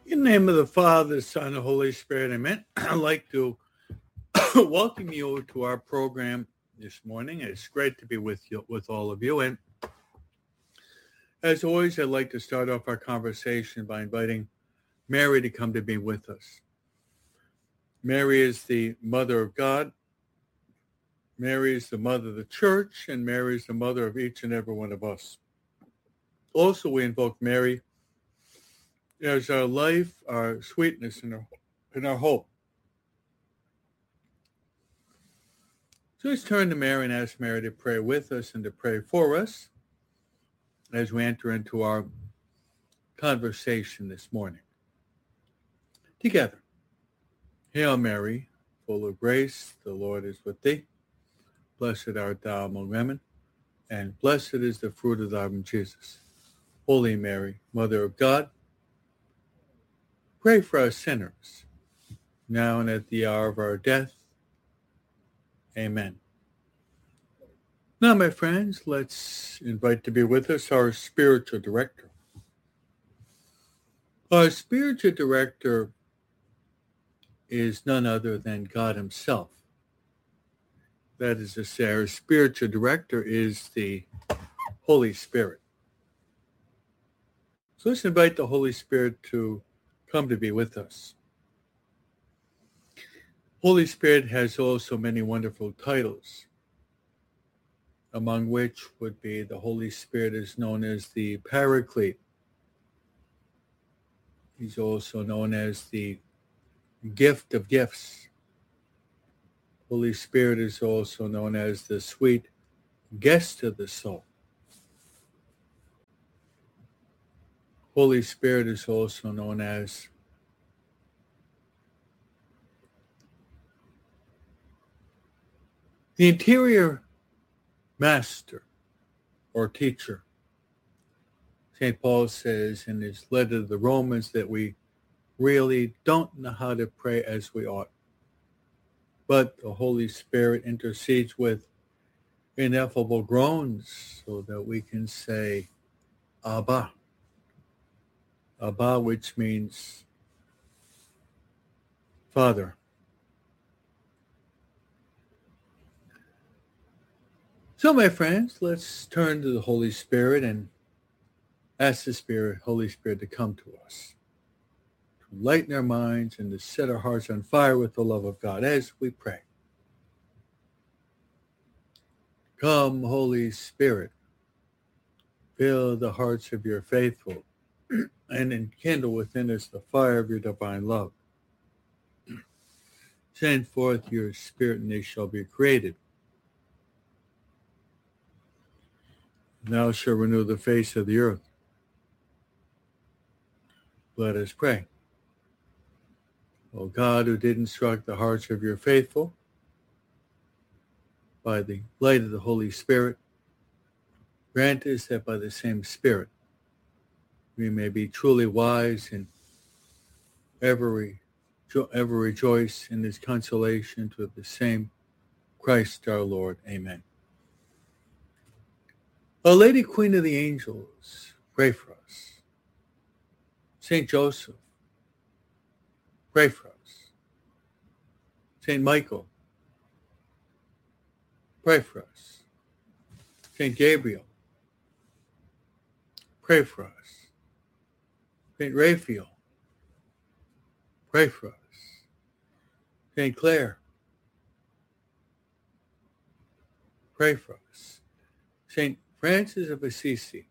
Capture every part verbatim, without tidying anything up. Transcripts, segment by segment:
In the name of the Father, the Son, and the Holy Spirit, amen. I'd like to welcome you to our program this morning. It's great to be with you, with all of you. And as always, I'd like to start off our conversation by inviting Mary to come to be with us. Mary is the Mother of God. Mary is the Mother of the Church, and Mary is the Mother of each and every one of us. Also, we invoke Mary as our life, our sweetness, and our, and our hope. So let's turn to Mary and ask Mary to pray with us and to pray for us as we enter into our conversation this morning. Together. Hail Mary, full of grace, the Lord is with thee. Blessed art thou among women, and blessed is the fruit of thy womb, Jesus. Holy Mary, Mother of God, pray for us sinners, now and at the hour of our death. Amen. Now, my friends, let's invite to be with us our spiritual director. Our spiritual director is none other than God himself. That is to say, our spiritual director is the Holy Spirit. So let's invite the Holy Spirit to come to be with us. Holy Spirit has also many wonderful titles, among which would be the Holy Spirit is known as the Paraclete. He's also known as the Gift of Gifts. Holy Spirit is also known as the sweet guest of the soul. Holy Spirit is also known as the interior master or teacher. Saint Paul says in his letter to the Romans that we really don't know how to pray as we ought. But the Holy Spirit intercedes with ineffable groans so that we can say, Abba. Abba, which means Father. So, my friends, let's turn to the Holy Spirit and ask the Spirit, Holy Spirit, to come to us, to lighten our minds and to set our hearts on fire with the love of God as we pray. Come, Holy Spirit, fill the hearts of your faithful and enkindle within us the fire of your divine love. Send forth your Spirit, and they shall be created. Thou shalt renew the face of the earth. Let us pray. O God, who did instruct the hearts of your faithful by the light of the Holy Spirit, grant us that by the same Spirit we may be truly wise and ever, re- ever rejoice in this consolation to the same Christ our Lord. Amen. Our Lady Queen of the Angels, pray for us. Saint Joseph, pray for us. Saint Michael, pray for us. Saint Gabriel, pray for us. Saint Raphael, pray for us. Saint Clare, pray for us. Saint Francis of Assisi,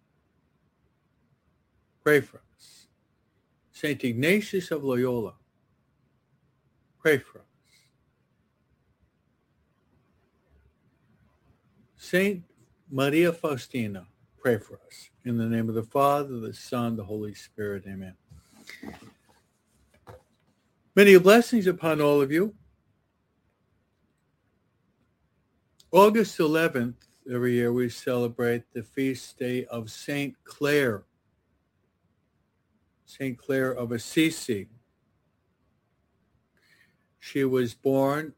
pray for us. Saint Ignatius of Loyola, pray for us. Saint Maria Faustina, pray for us. In the name of the Father, the Son, the Holy Spirit, amen. Many blessings upon all of you. August eleventh, every year we celebrate the feast day of Saint Clare, Saint Clare of Assisi. She was born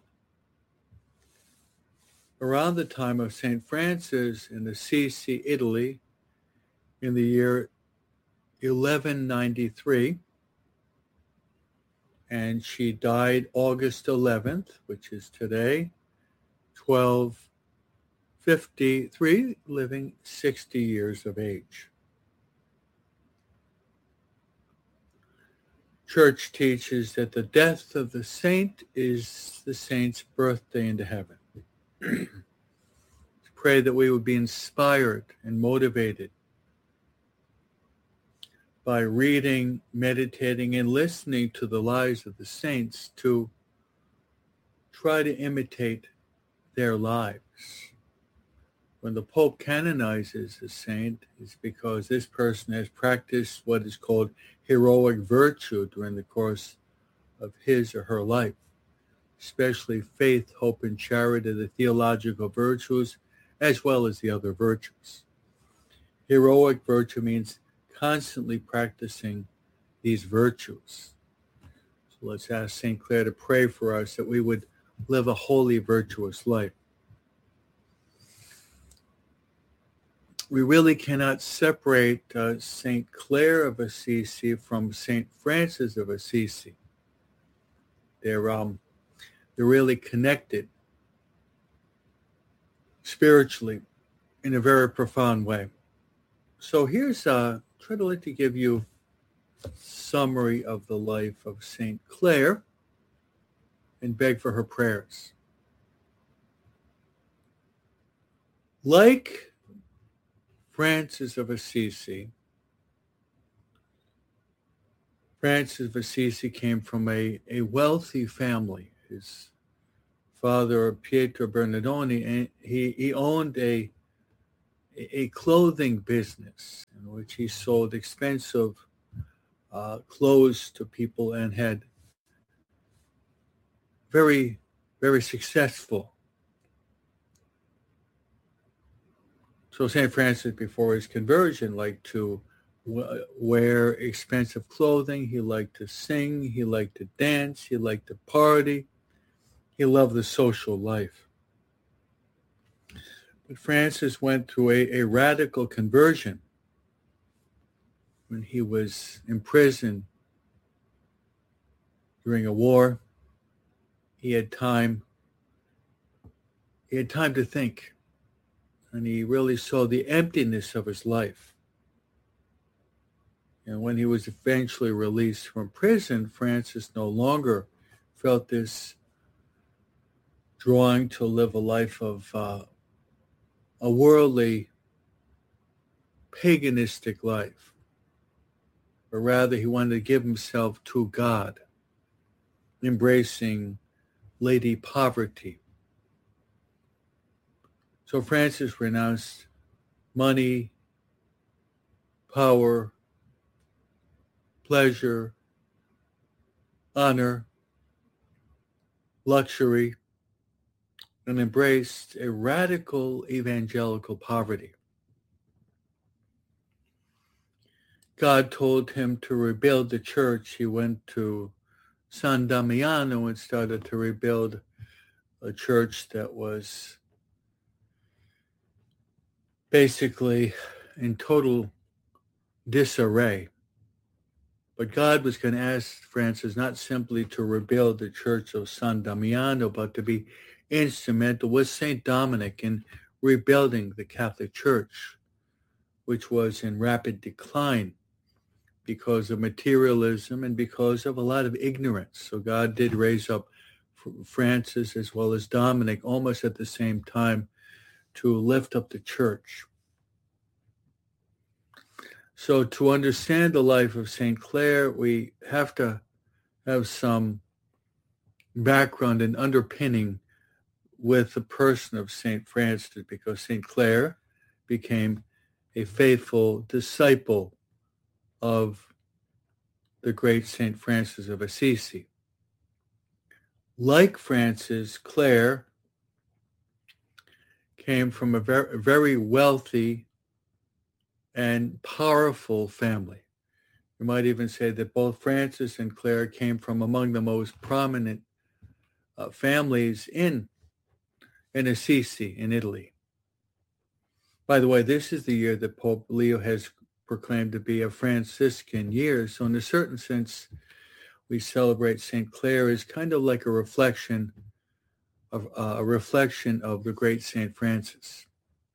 around the time of Saint Francis in Assisi, Italy, in the year eleven ninety-three. and she died August eleventh, which is today, twelve fifty-three, living sixty years of age. Church teaches that the death of the saint is the saint's birthday into heaven. Pray that we would be inspired and motivated by reading, meditating, and listening to the lives of the saints to try to imitate their lives. When the Pope canonizes a saint, it's because this person has practiced what is called heroic virtue during the course of his or her life, especially faith, hope, and charity, the theological virtues, as well as the other virtues. Heroic virtue means constantly practicing these virtues. So let's ask Saint Clare to pray for us that we would live a holy, virtuous life. We really cannot separate uh, Saint Clare of Assisi from Saint Francis of Assisi. They're, um, they're really connected spiritually in a very profound way. So here's, uh, try to like to give you a summary of the life of Saint Clare and beg for her prayers. Like Francis of Assisi, Francis of Assisi came from a, a wealthy family. His father, Pietro Bernardoni, and he, he owned a, a clothing business in which he sold expensive uh, clothes to people and had very, very successful. So Saint Francis, before his conversion, liked to w- wear expensive clothing. He liked to sing. He liked to dance. He liked to party. He loved the social life. But Francis went through a, a radical conversion when he was imprisoned during a war. He had time. He had time to think. And he really saw the emptiness of his life. And when he was eventually released from prison, Francis no longer felt this drawing to live a life of uh, a worldly, paganistic life. But rather, he wanted to give himself to God, embracing Lady Poverty. So Francis renounced money, power, pleasure, honor, luxury, and embraced a radical evangelical poverty. God told him to rebuild the church. He went to San Damiano and started to rebuild a church that was basically in total disarray. But God was going to ask Francis not simply to rebuild the church of San Damiano, but to be instrumental with Saint Dominic in rebuilding the Catholic Church, which was in rapid decline because of materialism and because of a lot of ignorance. So God did raise up Francis as well as Dominic almost at the same time to lift up the church. So to understand the life of Saint Clare, we have to have some background and underpinning with the person of Saint Francis, because Saint Clare became a faithful disciple of the great Saint Francis of Assisi. Like Francis, Clare came from a very, very wealthy and powerful family. You might even say that both Francis and Clare came from among the most prominent uh, families in, in Assisi, in Italy. By the way, this is the year that Pope Leo has proclaimed to be a Franciscan year. So in a certain sense, we celebrate Saint Clare is kind of like a reflection of uh, a reflection of the great Saint Francis.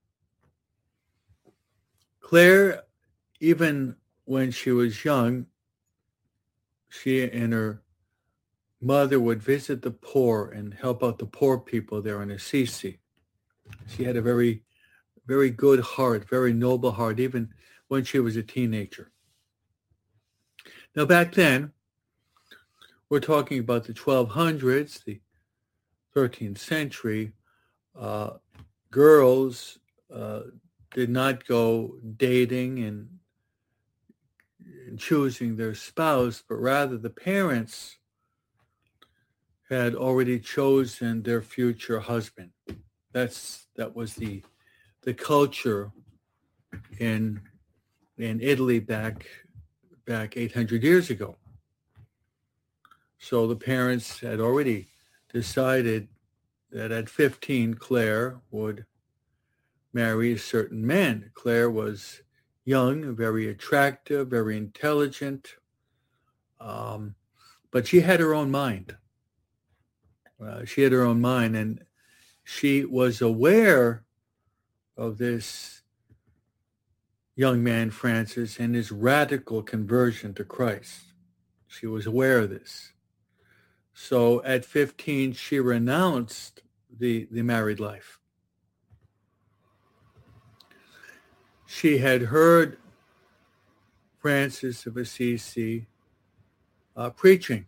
Clare, even when she was young, she and her mother would visit the poor and help out the poor people there in Assisi. She had a very, very good heart, very noble heart, even when she was a teenager. Now, back then, we're talking about the twelve hundreds, the thirteenth century. Uh, girls uh, did not go dating and, and choosing their spouse, but rather the parents had already chosen their future husband. That's that was the the culture in in Italy back back eight hundred years ago. So the parents had already decided that at fifteen, Clare would marry a certain man. Clare was young, very attractive, very intelligent, um, but she had her own mind. Uh, she had her own mind, and she was aware of this young man, Francis, and his radical conversion to Christ. She was aware of this. So at fifteen, she renounced the, the married life. She had heard Francis of Assisi uh, preaching,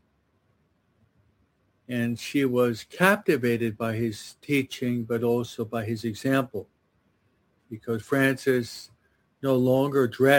and she was captivated by his teaching, but also by his example, because Francis no longer dressed